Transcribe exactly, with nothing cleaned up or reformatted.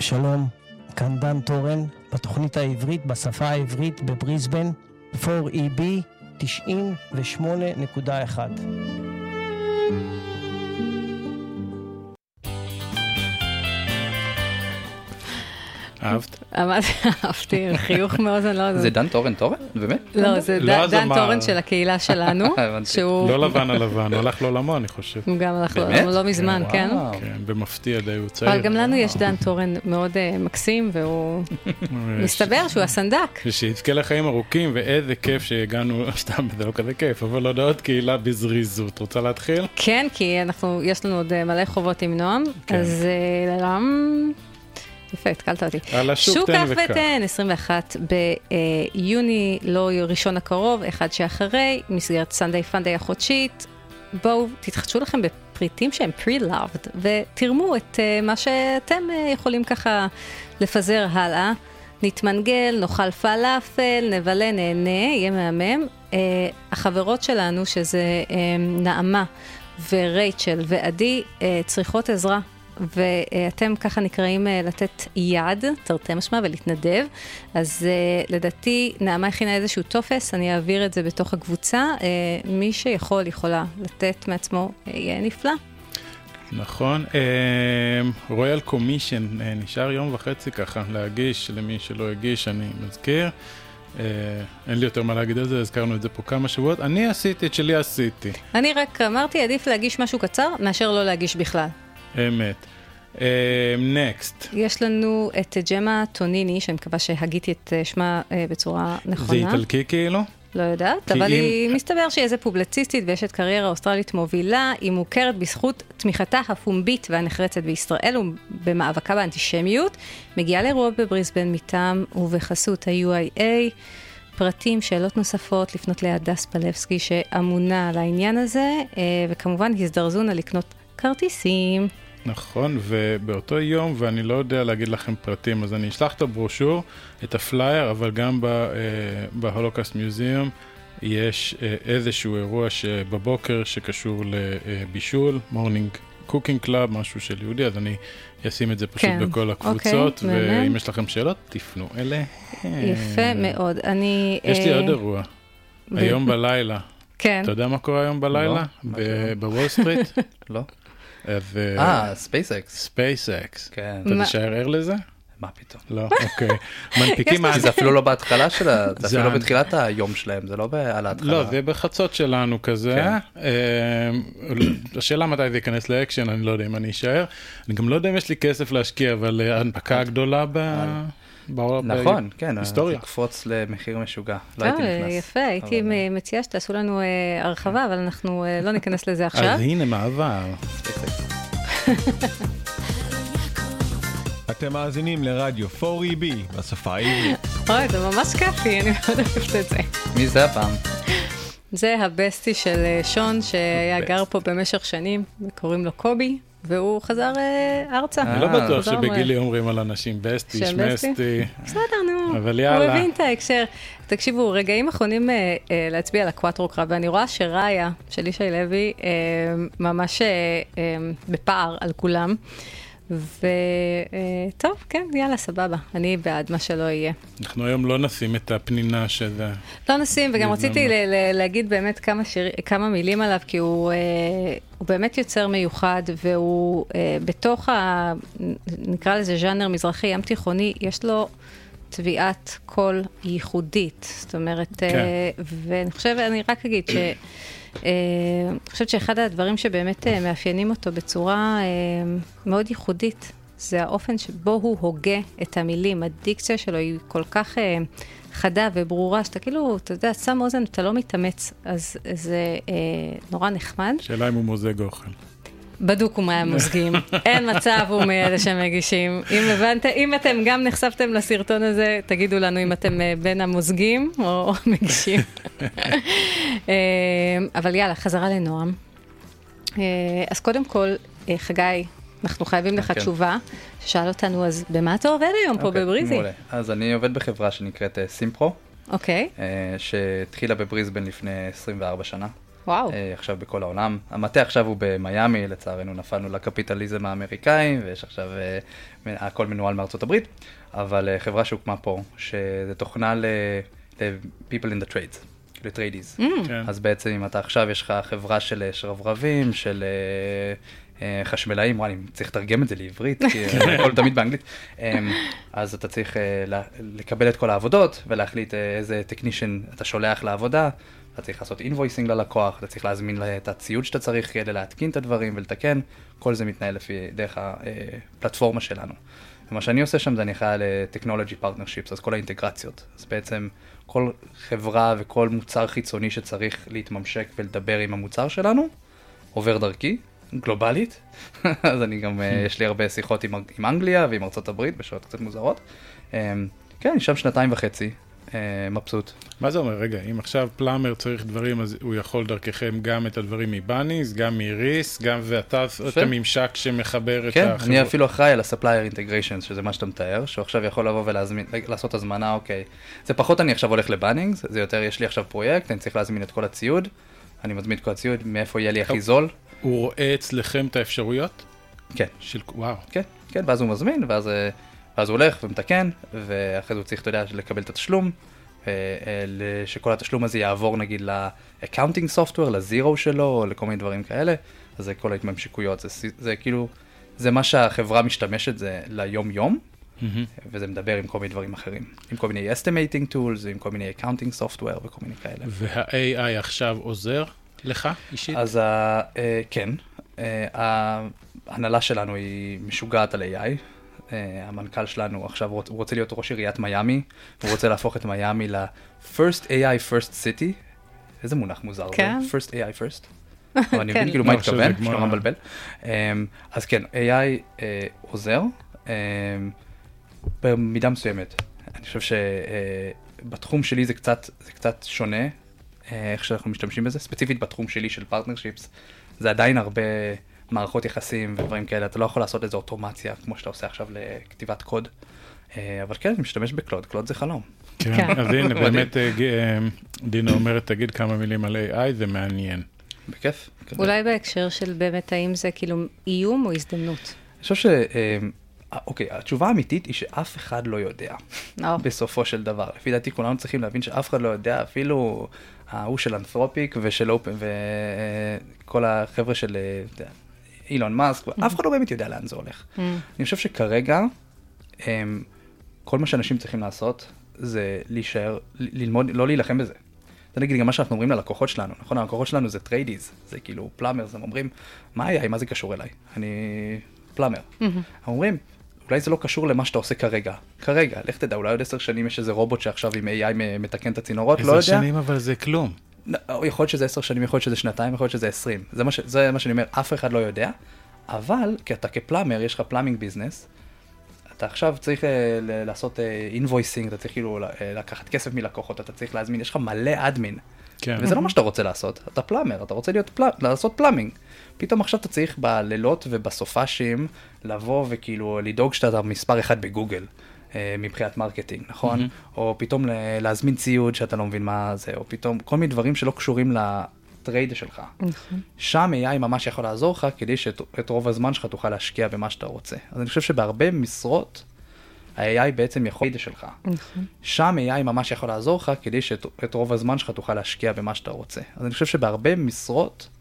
שלום, כאן דן טורן, בתוכנית העברית, בשפה העברית בבריסבן, פור אי בי תשעים ושמונה נקודה אחת. אהבת? אהבתי, חיוך מאוד, זה דן טורן טורן? באמת? לא, זה דן טורן של הקהילה שלנו. לא לבן הלבן, הוא הלך לעולמו, אני חושב. הוא גם הלך לעולמו, לא מזמן, כן? כן, במפתיע די, הוא צעיר. אבל גם לנו יש דן טורן מאוד מקסים, והוא מסתבר שהוא הסנדק. ושיזכה לחיים ארוכים, ואיזה כיף שהגענו, סתם, זה לא כזה כיף, אבל עוד עוד קהילה בזריזות. רוצה להתחיל? כן, כי יש לנו עוד מלא חובות עם נועם, אז לרם... יפה, התקלת אותי. שוק אף ותן, עשרים ואחת ביוני, לא ראשון הקרוב, אחד שאחרי, מסגרת סנדיי פנדיי החודשית. בואו, תתחדשו לכם בפריטים שהם pre-loved, ותרמו את מה שאתם יכולים ככה לפזר הלאה. נתמנגל, נאכל פלאפל, נבלה, נהנה, יהיה מהמם. החברות שלנו, שזה נעמה ורייצ'ל ועדי, צריכות עזרה. ואתם ככה נקראים לתת יד, תרתי משמע, ולהתנדב. אז לדעתי, נעמה הכינה איזשהו טופס, אני אעביר את זה בתוך הקבוצה. מי שיכול, יכולה לתת מעצמו, יהיה נפלא. נכון. רויאל קומישן, נשאר יום וחצי ככה להגיש, למי שלא הגיש, אני מזכיר. אין לי יותר מה להגיד על זה, הזכרנו את זה פה כמה שבועות. אני עשיתי את שלי עשיתי. אני רק אמרתי, עדיף להגיש משהו קצר, מאשר לא להגיש בכלל. אמת. נקסט. יש לנו את ג'מה טוניני, שאני מקווה שהגיתי את שמה בצורה נכונה. זה איטלקי כאילו? לא יודעת, אבל היא מסתבר שהיא איזה פובלציסטית ויש את קריירה אוסטרלית מובילה, היא מוכרת בזכות תמיכתה הפומבית והנחרצת בישראל ובמאבקה באנטישמיות, מגיעה לאירוע בבריסבן מטעם ובחסות ה-יו איי איי, פרטים, שאלות נוספות, לפנות להדס פלבסקי שאמונה על העניין הזה, וכמובן הזדרזו נא לקנות כרטיסים. נכון, ובאותו יום, ואני לא יודע להגיד לכם פרטים, אז אני אשלח את הברושור, את הפלייר, אבל גם בהולוקאסט מיוזיאום יש איזשהו אירוע שבבוקר שקשור לבישול, מורנינג קוקינג קלאב, משהו של יהודי, אז אני אשים את זה פשוט כן. בכל הקבוצות, אוקיי, ואם יש לכם שאלות, תפנו אלה. יפה מאוד. אני... יש לי עוד אירוע, ב... היום בלילה. כן. אתה יודע מה קורה היום בלילה? בוול סטריט? לא. אה, ספייסקס. ספייסקס. כן. אתה תשאר ער לזה? מה פתאום? לא, אוקיי. מנפיקים... כי זה אפילו לא בהתחלה שלה, זה אפילו לא בתחילת היום שלהם, זה לא על ההתחלה. לא, זה בחצות שלנו כזה. השאלה מתי זה ייכנס לאקשן, אני לא יודע אם אני אשאר. אני גם לא יודע אם יש לי כסף להשקיע, אבל ההנפקה הגדולה ב... נכון, כן, זה קפוץ למחיר משוגע, לא הייתי נכנס. יפה, הייתי מציעה שתעשו לנו הרחבה, אבל אנחנו לא ניכנס לזה עכשיו. אז הנה מעבר. אתם מאזינים לרדיו פור אי בי בשפה העברית. אוי, זה ממש כיפי, אני מאוד אוהבת את זה. מי זה הפעם? זה הבסטי של שון, שהיה גר פה במשך שנים, וקוראים לו קובי. והוא חזר ארצה. אני לא בטוח שבגילי אומרים על אנשים בסטי, שמסטי. בסדר, נו. אבל יאללה. הוא הבין את ההקשר. תקשיבו, רגעים אחרונים להצביע על הקוואטרו קרב, ואני רואה שראיה של ישי לוי ממש בפער על כולם. וטוב, כן, יאללה, סבבה. אני בעד מה שלא יהיה. אנחנו היום לא נשים את הפנינה שזה... לא נשים, וגם רציתי להגיד באמת כמה מילים עליו, כי הוא באמת יוצר מיוחד, והוא בתוך, נקרא לזה ז'אנר מזרחי, ים תיכוני, יש לו תביעת קול ייחודית. זאת אומרת, ואני חושבת, אני רק אגיד ש... אני חושבת שאחד הדברים שבאמת מאפיינים אותו בצורה מאוד ייחודית, זה האופן שבו הוא הוגה את המילים. הדיקציה שלו היא כל כך חדה וברורה, שאתה כאילו, אתה יודע, שם אוזן, אתה לא מתאמץ, אז זה נורא נחמד. שאלה אם הוא מוזג אוכל. בדוק הוא מהמוזגים. אין מצב הוא מאלה שמגישים. אם הבנתם, אם אתם גם נחשפתם לסרטון הזה, תגידו לנו אם אתם בין המוזגים או מגישים. אבל יאללה, חזרה לנועם. אז קודם כל, חגי, אנחנו חייבים לך תשובה. ששאל אותנו, אז במה אתה עובד היום פה בבריזי? מעולה. אז אני עובד בחברה שנקראת סימפרו. אוקיי. שהתחילה בבריסבן לפני עשרים וארבע שנה. וואו. עכשיו בכל העולם. המטה עכשיו הוא במיימי, לצערנו נפלנו לקפיטליזם האמריקאי, ויש עכשיו הכל מנוהל מארצות הברית, אבל חברה שהוקמה פה, שזה תוכנה ל-people in the trades, ל-tradies. אז בעצם אם אתה עכשיו יש לך חברה של שרברבים, של חשמלאים, וואי, אני צריך לתרגם את זה לעברית, כי הכל תמיד באנגלית, אז אתה צריך לקבל את כל העבודות, ולהחליט איזה טכנישן אתה שולח לעבודה, אתה צריך לעשות אינבויסינג ללקוח, אתה צריך להזמין את הציוד שאתה צריך כדי להתקין את הדברים ולתקן, כל זה מתנהל לפי דרך הפלטפורמה שלנו. ומה שאני עושה שם זה אני אחראי ל-Technology Partnerships, אז כל האינטגרציות. אז בעצם כל חברה וכל מוצר חיצוני שצריך להתממשק ולדבר עם המוצר שלנו, עובר דרכי, גלובלית. אז אני גם, יש לי הרבה שיחות עם, עם אנגליה ועם ארצות הברית, בשעות קצת מוזרות. כן, אני שם שנתיים וחצי. מבסוט. מה זה אומר? רגע, אם עכשיו פלאמר צריך דברים, אז הוא יכול דרככם גם את הדברים מבאניס, גם מריס, גם ואתה, את הממשק שמחבר את החברות. כן, אני אפילו אחראי על ה-supplier integration, שזה מה שאתה מתאר, שהוא עכשיו יכול לבוא ולהזמין, לעשות הזמנה, אוקיי. זה פחות אני עכשיו הולך לבאנינגס, זה יותר, יש לי עכשיו פרויקט, אני צריך להזמין את כל הציוד, אני מזמין את כל הציוד, מאיפה יהיה לי הכי זול. הוא רואה אצלכם את האפשרויות? כן. של, וואו. כן, כן, ואז הוא מזמין, ואז... ואז הוא הולך ומתקן, ואחרי זה הוא צריך, אתה יודע, לקבל את התשלום, שכל התשלום הזה יעבור נגיד ל-accounting software, לזירו שלו, או לכל מיני דברים כאלה, אז זה כל ההתממשקויות, זה, זה כאילו, זה מה שהחברה משתמשת, זה ליום-יום, mm-hmm. וזה מדבר עם כל מיני דברים אחרים, עם כל מיני estimating tools, עם כל מיני accounting software וכל מיני כאלה. וה-איי איי עכשיו עוזר לך אישית? אז כן, ההנהלה שלנו היא משוגעת על איי איי, Uh, המנכ"ל שלנו עכשיו הוא רוצה להיות ראש עיריית מיימי, הוא רוצה להפוך את מיימי ל-First איי איי First City. איזה מונח מוזר כן. זה, First איי איי First. אבל אני מבין כאילו מה התכוון, שלא מבלבל. Um, אז כן, איי איי uh, עוזר, um, במידה מסוימת. אני חושב שבתחום uh, שלי זה קצת, זה קצת שונה, uh, איך שאנחנו משתמשים בזה, ספציפית בתחום שלי של פרטנרשיפס, זה עדיין הרבה... מערכות יחסים ודברים כאלה, אתה לא יכול לעשות איזו אוטומציה, כמו שאתה עושה עכשיו לכתיבת קוד. אבל כן, אני משתמש בקלוד, קלוד זה חלום. כן, אז הנה, באמת דינה אומרת, תגיד כמה מילים על איי איי, זה מעניין. בכיף. אולי בהקשר של באמת, האם זה כאילו איום או הזדמנות? אני חושב ש... אוקיי, התשובה האמיתית היא שאף אחד לא יודע, בסופו של דבר. לפי דעתי, כולנו צריכים להבין שאף אחד לא יודע, אפילו ההוא של אנתרופיק ושל אופן, וכל החבר'ה של... אילון מאסק, אף אחד לא באמת יודע לאן זה הולך. אני חושב שכרגע, כל מה שאנשים צריכים לעשות, זה להישאר, ללמוד, לא להילחם בזה. זה נגיד גם מה שאנחנו אומרים ללקוחות שלנו, נכון? הלקוחות שלנו זה טריידיז, זה כאילו פלאמר, הם אומרים, מה היה, מה זה קשור אליי? אני פלאמר. הם אומרים, אולי זה לא קשור למה שאתה עושה כרגע. כרגע, לך תדע, אולי עוד עשר שנים יש איזה רובוט שעכשיו עם איי איי מתקן את הצינורות, לא יודע. עשר שנים, אבל זה כלום. יכול להיות שזה עשר שנים, יכול להיות שזה שנתיים, יכול להיות שזה עשרים. זה מה, ש... זה מה שאני אומר, אף אחד לא יודע, אבל כי אתה כפלאמר, יש לך פלאמינג ביזנס, אתה עכשיו צריך uh, לעשות אינבויסינג, uh, אתה צריך כאילו לקחת כסף מלקוחות, אתה צריך להזמין, יש לך מלא אדמין. כן. וזה לא מה שאתה רוצה לעשות, אתה פלאמר, אתה רוצה להיות פל... לעשות פלאמינג. פתאום עכשיו אתה צריך בלילות ובסופשים לבוא וכאילו לדאוג שאתה מספר אחד בגוגל. מבחינת מרקטינג, נכון? Mm-hmm. או פתאום להזמין ציוד שאתה לא מבין מה זה, או פתאום כל מיני דברים שלא קשורים לטרייד שלך. Mm-hmm. שם איי איי ממש יכול לעזור לך, כדי שאת רוב הזמן שלך תוכל להשקיע במה שאתה רוצה. אז אני חושב שבהרבה משרות, ה-איי איי בעצם יכול להשקיע שלך. Mm-hmm. שם איי איי ממש יכול לעזור לך, כדי שאת רוב הזמן שלך תוכל להשקיע במה שאתה רוצה. אז אני חושב שבהרבה משרות,